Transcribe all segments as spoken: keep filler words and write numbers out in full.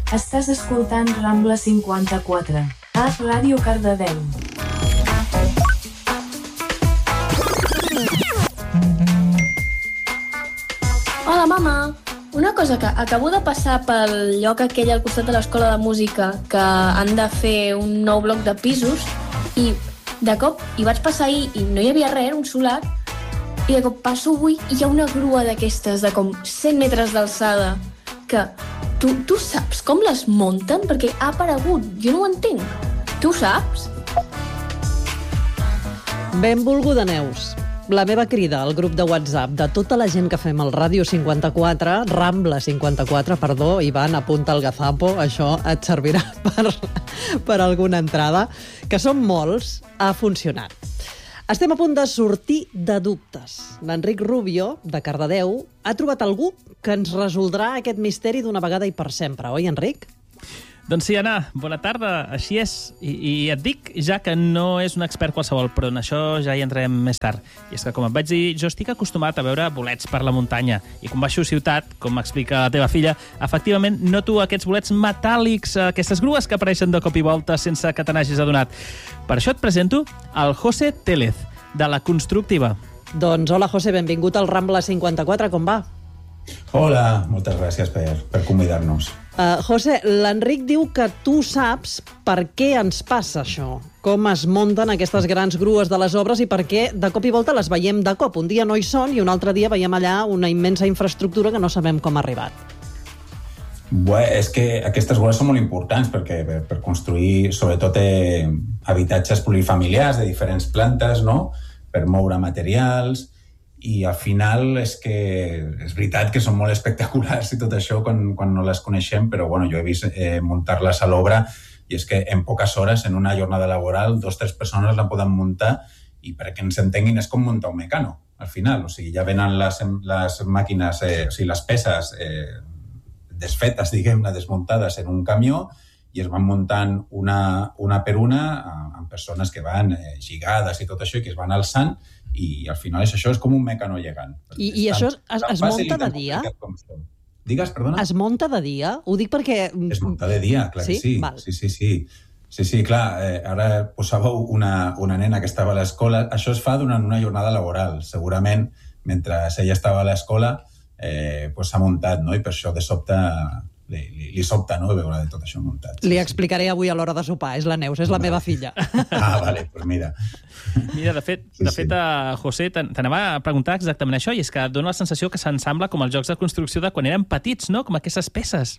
Estàs escoltant Rambla cinquanta-quatre, a Ràdio Cardedeu. Hola, mama. Una cosa, que acabo de passar pel lloc aquell al costat de l'escola de música que han de fer un nou bloc de pisos i de cop hi vaig passar ahir i no hi havia res, un solar, i de cop passo avui i hi ha una grua d'aquestes de com cent metres d'alçada que tu, tu saps com les munten? Perquè ha aparegut, jo no ho entenc. Tu ho saps? Benvolguda, Neus. La meva crida al grup de WhatsApp de tota la gent que fem el Ràdio cinquanta-quatre, Rambla cinquanta-quatre, perdó, Ivan, apunta el gazapo, això et servirà per, per alguna entrada, que són molts, ha funcionat. Estem a punt de sortir de dubtes. L'Enric Rubio, de Cardedeu, ha trobat algú que ens resoldrà aquest misteri d'una vegada i per sempre, oi, Enric? Doncs sí, Anna, bona tarda, així és. I, I et dic ja que no és un expert qualsevol, però en això ja hi entrarem més tard. I és que, com et vaig dir, jo estic acostumat a veure bolets per la muntanya. I quan baixo a ciutat, com m'explica la teva filla, efectivament noto aquests bolets metàl·lics, aquestes grues que apareixen de cop i volta sense que te n'hagis adonat. Per això et presento el José Télez, de la Constructiva. Doncs hola, José, benvingut al Rambla cinquanta-quatre, com va? Hola, moltes gràcies per, per convidar-nos. Uh, José, l'Enric diu que tu saps per què ens passa això, com es munten aquestes grans grues de les obres i per què de cop i volta les veiem de cop. Un dia no hi són i un altre dia veiem allà una immensa infraestructura que no sabem com ha arribat. Bé, és que aquestes grues són molt importants perquè per, per construir, sobretot, eh, habitatges plurifamiliars de diferents plantes, no? Per moure materials. I al final és que és veritat que són molt espectaculars i tot això quan, quan no les coneixem, però bueno, jo he vist eh, muntar-les a l'obra i és que en poques hores, en una jornada laboral, dos o tres persones la poden muntar i perquè ens entenguin és com muntar un mecano, al final. O sigui, ja venen les, les màquines, eh, o sigui, les peces eh, desfetes, diguem-ne, desmuntades en un camió i es van muntant una, una per una amb persones que van eh, lligades i tot això i que es van alçant i al final és això, és com un mecano llegant. I, i tan, això es, es, es munta de dia? Digues, perdona? Es munta de dia? Ho dic perquè... Es munta de dia, clar sí? que sí. Val. Sí, sí, sí. Sí, sí, clar, eh, ara posàveu una, una nena que estava a l'escola. Això es fa durant una jornada laboral. Segurament, mentre ella estava a l'escola, eh, pues s'ha muntat, no? I per això de sobte... Li, li, li sobta, no?, veure de tot això muntat. Li explicaré avui a l'hora de sopar. És la Neus, és la meva filla. Ah, vale, doncs pues mira. Mira, de fet, sí, de fet sí. A José, t'anava a preguntar exactament això, i és que dona la sensació que s'ensambla com els jocs de construcció de quan érem petits, no?, com aquestes peces.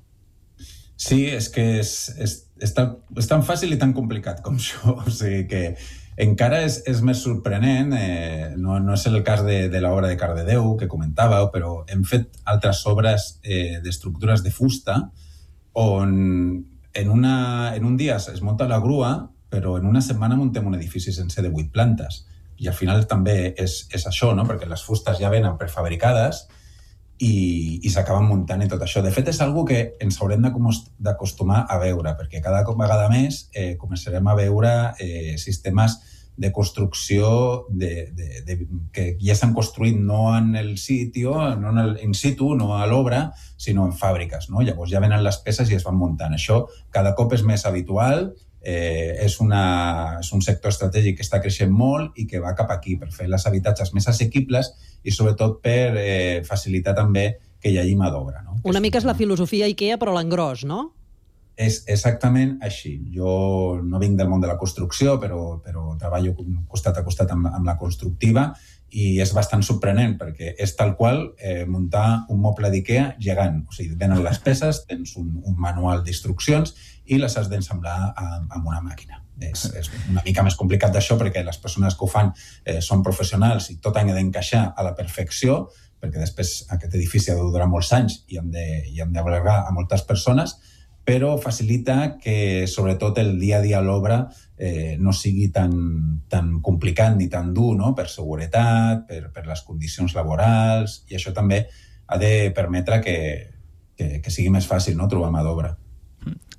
Sí, és que és, és, és, tan, és tan fàcil i tan complicat com això. O sigui que encara és, és més sorprenent, eh, no, no és el cas de, de l'obra de Cardedeu que comentàveu, però hem fet altres obres eh, d'estructures de fusta on en, una, en un dia es munta la grua, però en una setmana muntem un edifici sencer de vuit plantes. I al final també és, és això, no? Perquè les fustes ja venen prefabricades i, i s'acaben muntant i tot això. De fet, és algo que ens haurem d'acostumar a veure, perquè cada vegada més eh, començarem a veure eh, sistemes de construcció de, de, de, que ja s'han construït no en el sitio, no en el in situ, no a l'obra, sinó en fàbriques, no? Llavors ja venen les peces i es van muntant. Això cada cop és més habitual, eh, és, una, és un sector estratègic que està creixent molt i que va cap aquí per fer les habitatges més assequibles i sobretot per eh, facilitar també que hi hagi mà d'obra, no? Una mica és la filosofia IKEA, però a l'engròs, no? És exactament així. Jo no vinc del món de la construcció, però, però treballo costat a costat amb, amb la constructiva i és bastant sorprenent perquè és tal qual eh, muntar un moble d'IKEA gegant. O sigui, venen les peces, tens un, un manual d'instruccions i les has d'ensamblar amb, amb una màquina. És, és una mica més complicat d'això perquè les persones que ho fan eh, són professionals i tot han d'encaixar a la perfecció perquè després aquest edifici ha de durar molts anys i han de, i han d'albergar a moltes persones, però facilita que, sobretot, el dia a dia a l'obra eh, no sigui tan, tan complicat ni tan dur, no? Per seguretat, per, per les condicions laborals, i això també ha de permetre que, que, que sigui més fàcil, no?, trobar mà d'obra.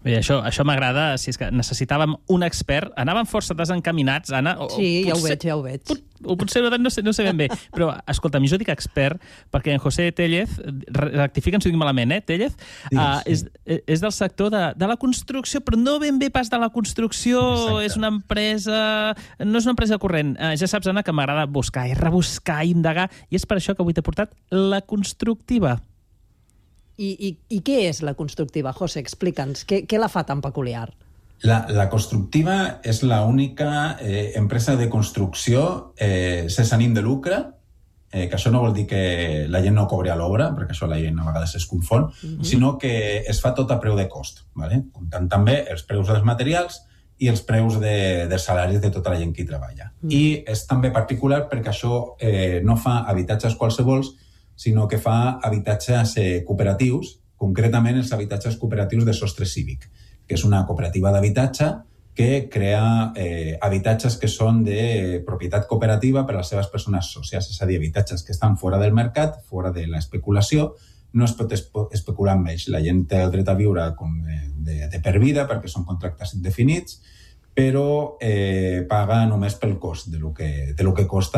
Bé, això això m'agrada, si és que necessitàvem un expert. Anàvem força desencaminats, Anna. O, sí, ja ho potser, veig, ja ho veig. Pot, o potser no sé, no sé ben bé, però escolta'm, jo dic expert perquè en José Tellez, rectifica'm si ho dic malament, eh, Tellez, sí, uh, sí. És, és del sector de, de la construcció, però no ben bé pas de la construcció. Exacte. És una empresa... No és una empresa corrent. Uh, ja saps, Anna, que m'agrada buscar i rebuscar i indagar, i és per això que avui t'he portat la constructiva. I, i, I què és la constructiva, José? Explica'ns. Què, què la fa tan peculiar? La, la constructiva és l'única eh, empresa de construcció eh, sense ànim de lucre, eh, que això no vol dir que la gent no cobri a l'obra, perquè això la gent a vegades es confon, mm-hmm. sinó que es fa tot a preu de cost, ¿vale? Comptant també els preus dels materials i els preus de, de salaris de tota la gent que hi treballa. Mm. I és també particular perquè això eh, no fa habitatges qualsevols, sinó que fa habitatges eh, cooperatius, concretament els habitatges cooperatius de sostre cívic, que és una cooperativa d'habitatge que crea eh, habitatges que són de propietat cooperativa per a les seves persones sòcies, és a dir, habitatges que estan fora del mercat, fora de l'especulació, no es pot especular amb ells. La gent té el dret a viure com de, de per vida perquè són contractes indefinits, però eh, paga només pel cost de lo que, de lo que costa